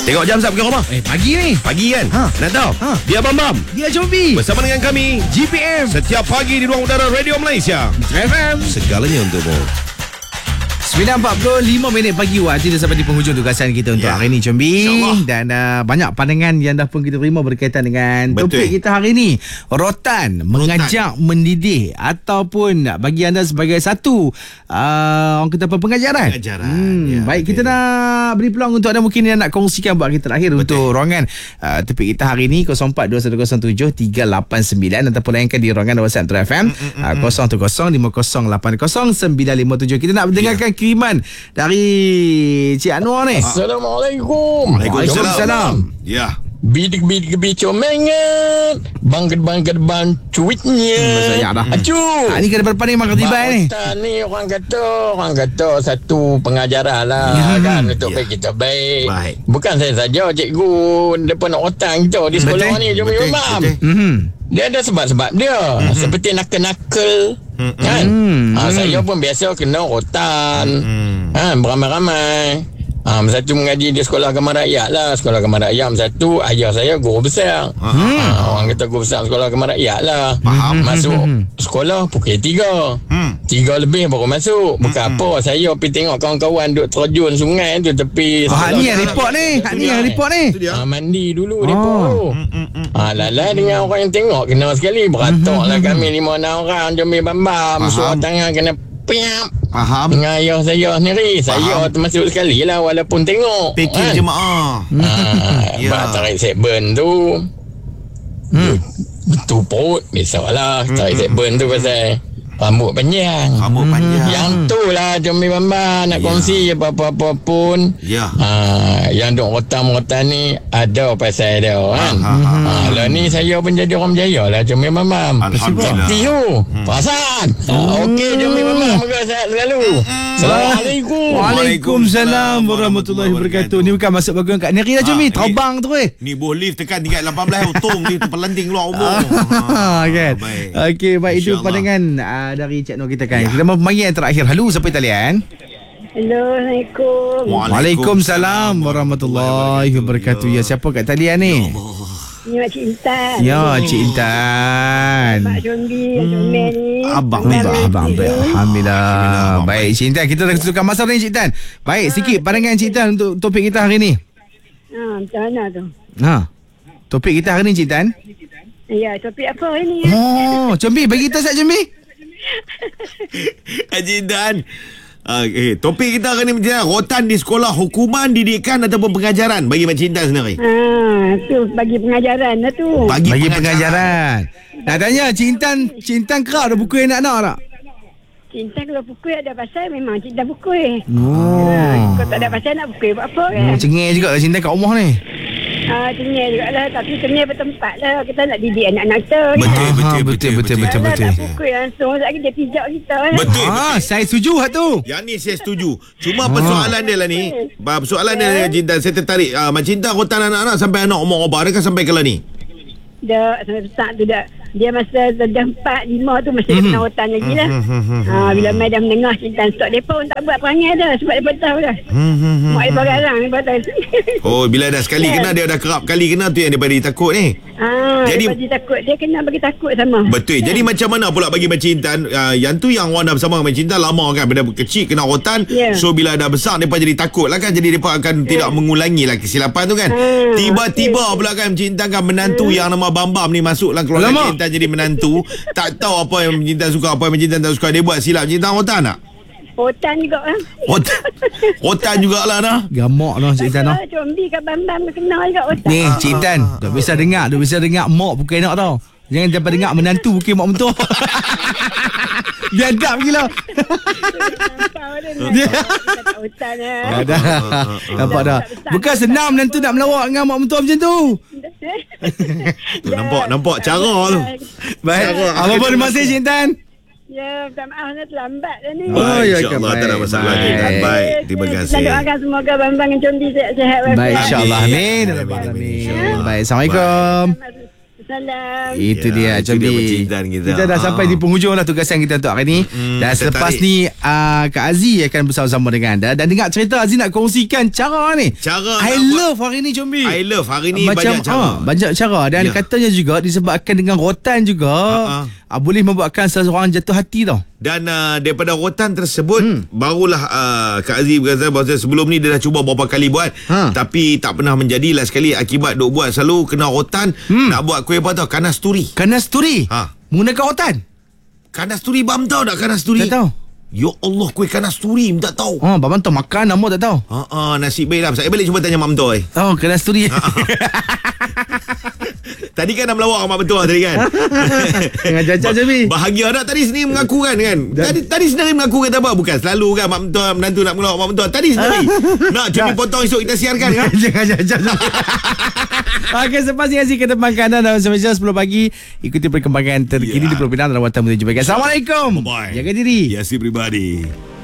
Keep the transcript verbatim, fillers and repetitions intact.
Tengok jam sat pergi rumah. Eh, pagi ni. Pagi kan? Ha. Nak tahu? Ha. Dia Bam Bam. Dia Combi. Bersama dengan kami G P M setiap pagi di ruang udara Radio Malaysia. F M. Segalanya untukmu. sembilan empat puluh lima minit pagi waktu dah sampai di penghujung tugasan kita untuk Ya. hari ini, Combi. InsyaAllah. Dan uh, banyak pandangan yang dah pun kita terima berkaitan dengan Betul. topik kita hari ini. Rotan, mengajak mendidik ataupun bagi anda sebagai satu uh, orang kata apa, pengajaran. Pengajaran, Hmm, ya, baik, betul. kita nak beri peluang untuk anda mungkin yang nak kongsikan buat kita terakhir Betul. untuk ruangan uh, topik kita hari ini kosong empat dua satu kosong tujuh tiga lapan sembilan ataupun layankan di ruangan WhatsApp Metro F M uh, kosong satu kosong lima kosong lapan kosong sembilan lima tujuh. Kita nak mendengarkan kiriman dari Cik Anwar ni. Assalamualaikum. Waalaikumsalam. Ya. Bidik bidik bidik mengat. Bangkit bangkit bancuitnya. Hmm, saya dah. Acu. Ha, ni ke depan ni Mak Ketibai ni. Ustaz ni orang kata, orang kata satu pengajaran lah Ya. kan untuk Ya. baik kita baik. Baik. Bukan saya saja cikgu depan nak otak kita di sekolah Betul. ni cuma Betul, imam. betul. Mhm. Dia ada sebab-sebab dia. Mm-hmm. Seperti nakal-nakal. Mm-hmm. Kan? Mm-hmm. Ha, saya pun biasa kena rotan. Mm-hmm. Ha, beramai-ramai. Ha, satu mengaji di sekolah agama rakyat lah. Sekolah agama rakyat satu, ayah saya guru besar. Hmm. Ha, orang kata guru besar sekolah agama rakyat lah. Faham. Masuk sekolah pukul tiga. Hmm. Tiga lebih baru masuk. Bukan apa, saya pergi tengok kawan-kawan duk terjun sungai tu tepi. Oh, hak sekolah ni yang agama. report ni. Hak ni yang report ni. Itu dia. Ha, mandi dulu Oh. oh. depa tu. Ha, lalai dengan orang yang tengok kena sekali beratok lah kami lima enam orang Combi Bambam. Suruh tangan kena piap. Faham. Dengan ayah saya sendiri. Saya Faham. termasuk sekali lah walaupun tengok. Peking jemaah. Ha, Ya. ya. Tarik segmen tu. Hmm. Tuput biasalah. Tarik segmen tu pasal rambut panjang. Rambut panjang. Yang tu lah Combi Bambam nak Ya. kongsi apa-apa pun. Ya. Ha, yang duk rotan-rotan ni ada pasal dia kan. Ha, ha, ha. Ha, lah ni saya pun jadi orang berjaya lah Combi Bambam. Alhamdulillah. Sakti tu. Perasan. Ha, okey Combi Bambam. Moga sihat selalu. Assalamualaikum. Waalaikumsalam warahmatullahi wabarakatuh. Ni bukan masuk bagian kat negeri dah, Ha, Combi. ni- Terbang tu eh. Ni boleh lift tekan tingkat lapan belas untung dia terpelanting keluar umur. Ha, kan. baik. Okey, baik, itu InsyaAllah. pandangan uh, dari Cik Nur kita kan. Kita mau panggil yang terakhir. Halo, siapa talian? Hello, Assalamualaikum. Waalaikumsalam warahmatullahi wabarakatuh. Ya, siapa kat talian ni? Ni Makcik Intan. Ya, Cik Intan. Pak Combi, yang comel ni. Abang, Abang, abang, Terima kasih. Alhamdulillah. Alhamdulillah. Baik, Cik Intan, kita dah tukar masa ni, Cik Intan. Baik, sikit pandangan Cik Intan untuk topik kita hari ni. Ha, macam mana tu? Ha. Topik kita hari ni, Cik Intan. Ya, topik apa hari ni? Ya? Oh, Combi, bagi kita sat Combi. Haji Dan. Okay, topik kita hari ni macam rotan di sekolah, hukuman, didikan ataupun pengajaran bagi Makcik Intan sendiri. Ha, tu bagi pengajaran lah tu. Bagi, Bagi pengajaran. Nak tanya, Cik Intan, Cik Intan kerap ada buku yang nak-nak tak? Cinta kalau pukul ada pasal memang cinta pukul. Oh. Ha, kalau tak ada pasal nak pukul buat apa kan? Hmm, cengih juga lah Cik Intan kat rumah ni. Ha, cengih juga lah. Tapi cengih bertempat lah. Kita nak didik anak-anak kita. kan? Betul, Aha, betul, betul, betul, betul, betul, Kalau betul. nak pukul langsung, lagi dia pijak kita kan? Betul. Ah, saya setuju hak tu. Yang ni saya setuju. Cuma persoalan dia lah ni. Ba- Persoalan dia Makcik Intan, saya tertarik. Ah, Makcik Intan rotan anak-anak sampai anak umur berapa? Adakah sampai ke lah ni? Dah sampai besar tu dah. Dia masa dah empat, lima tu masih dia kena rotan lagi lah. Ha, bila mai dah menengah cinta stok depa pun tak buat perangai dah sebab depa tahu dah. Mak depa garang depa tahu. Oh, bila dah sekali kena, dia dah kerap kali kena, tu yang dia bagi takut ni. Ha, Jadi- depa dia takut, dia kena bagi takut sama. Betul. Jadi macam mana pula bagi Makcik Intan? Uh, yang tu yang orang dah bersama dengan Makcik Intan lama kan. Bila kecil kena rotan. Ya. So bila dah besar, mereka jadi takut lah kan. Jadi mereka akan tidak mengulangi lah kesilapan tu kan. Hmm, Tiba-tiba okey. pula kan Makcik Intan kan menantu yang nama Bam Bam ni masuk dalam keluarga Alamak. Makcik Intan jadi menantu. Tak tahu apa yang Makcik Intan suka, apa yang Makcik Intan tak suka. Dia buat silap. Makcik Intan rotan tak? Rotan juga lah. Rotan, rotan jugalah dah. Gamak noh Cik Intan noh. Combi kat Bambam kena juga rotan. Ni Cik Intan, dah bisa dengar, dah bisa dengar mak bukan nak tau. Jangan dapat dengar menantu bukan mak mentua. Biadab gila. Kau ada ni. Dia- Kita tak rotan lah. Ah, dah. Nampak dah. Bukan senang menantu nak melawak dengan mak mentua macam tu. Tu, nampak nampak cara tu. Baik. Apa-apa terima kasih Cik Intan. Ya, minta maaf lah terlambat dah ni. Oh, Baik, ya, InsyaAllah baik, tak ada masalah baik. Cik Intan. Baik, terima Kita kasih. doakan semoga Bambang dengan Combi sihat-sihat. Baik, insyaAllah. Amin. Amin, amin, Amin. insyaAllah. Baik, Assalamualaikum. Waalaikumsalam. Itu Ya, dia itu dia Combi. pencintaan kita. Kita dah Ah. sampai di penghujung lah tugasan kita untuk hari ni. Mm-mm, Dan selepas tertarik. ni uh, Kak Aziz akan bersama-sama dengan anda. Dan dengar cerita Aziz nak kongsikan cara ni. Cara I nak buat- love hari ni Combi. I love hari ni Macam, banyak cara. ah, banyak cara. Dan Ya. katanya juga disebabkan dengan rotan juga Ah, ah. uh, boleh membuatkan seseorang jatuh hati tau. Dan uh, daripada rotan tersebut Hmm. barulah uh, Kak Aziz berkata bahawa sebelum ni dia dah cuba beberapa kali buat Ha. tapi tak pernah menjadi. Last sekali akibat duk buat selalu kena rotan. Hmm. Nak buat kuih apa tau? Kanasturi. Kanasturi. Ha. Menggunakan rotan. Kanasturi bam tahu tak kanasturi? Tak tahu. Ya Allah, kuih kanasturi tak tahu. Oh, Babang tahu makan nama tak tahu. Ha ah, nasib baik lah. Saya balik cuba tanya Mak Mentua. Eh. Oh, kanasturi. Tadi kan dah melawak Mak Mentua tadi kan. Dengan jajan Combi. Bahagia tak tadi sendiri mengaku kan kan. Tadi tadi sendiri mengaku kata apa? Bukan selalu kan Mak Mentua menantu nak melawak Mak Mentua. Tadi sendiri. Nak Combi potong esok kita siarkan kan. Jangan jajan. Okey, selepas ni Aziz kita temankan anda dalam semasa sepuluh pagi. Ikuti perkembangan terkini Ya. di Pulau Pinang dan Rawatan menuju bagian. Assalamualaikum. Bye-bye. Jaga diri. Yes, everybody.